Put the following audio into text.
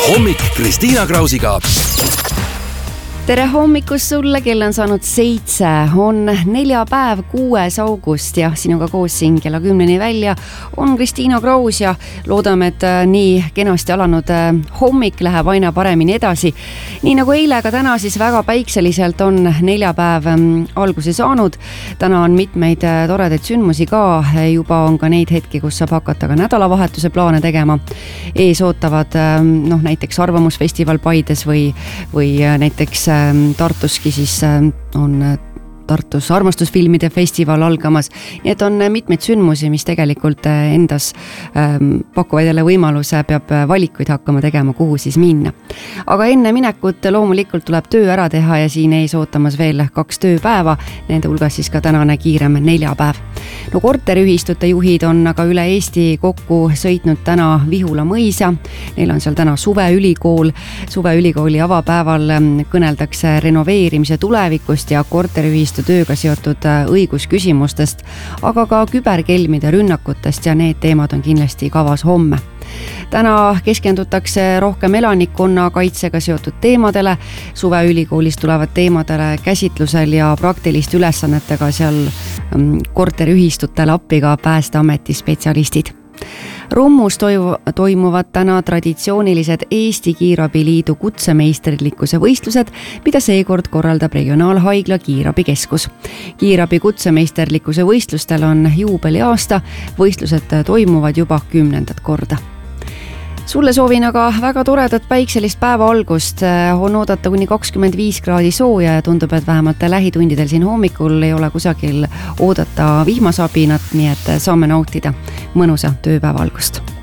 hommik Kristiina Krausiga. Tere hommikust sulle, kell on saanud 7, on neljapäev 6. august ja sinuga koos siin kella 10 välja on Kristiina Kraus ja loodame, et nii kenasti alanud hommik läheb aina paremini edasi. Nii nagu eile ka täna siis väga päikseliselt on neljapäev alguse saanud. Täna on mitmeid toredaid sündmusi ka, juba on ka neid hetki, kus saab hakata ka nädalavahetuse plaane tegema. Ees ootavad näiteks Arvamusfestival Paides või näiteks Tartuski siis on Tartus armastusfilmide festival algamas. Nii et on mitmeid sündmusi, mis tegelikult endas pakuvad jälle võimaluse, peab valikuid hakkama tegema, kuhu siis minna. Aga enne minekut loomulikult tuleb töö ära teha ja siin ees ootamas veel 2 tööpäeva, nende hulgas siis ka tänane kiirem neljapäev. Korteriühistute juhid on aga üle Eesti kokku sõitnud täna Vihula mõisa. Neil on seal täna suveülikool. Suveülikooli avapäeval kõneldakse renoveerimise tulevikust ja korteriühistu tööga seotud õigusküsimustest, aga ka küberkelmide rünnakutest ja need teemad on kindlasti kavas homme. Täna keskendutakse rohkem elanikkonna kaitsega seotud teemadele, suveülikoolis tulevad teemadele käsitlusel ja praktiliste ülesannetega seal korteriühistutele appi ka Päästeameti spetsialistid. Rummus toimuvad täna traditsioonilised Eesti Kiirabiliidu kutsemeisterlikkuse võistlused, mida seekord korraldab Regionaalhaigla Kiirabikeskus. Kiirabi kutsemeisterlikkuse võistlustel on juubeliaasta, võistlused toimuvad juba 10. korda. Sulle soovin aga väga toredat päikselist päeva algust. On oodata kuni 25 kraadi sooja ja tundub, et vähemalt lähitundidel siin hommikul ei ole kusagil oodata vihmasabinat, nii et saame nautida mõnusa tööpäeva algust.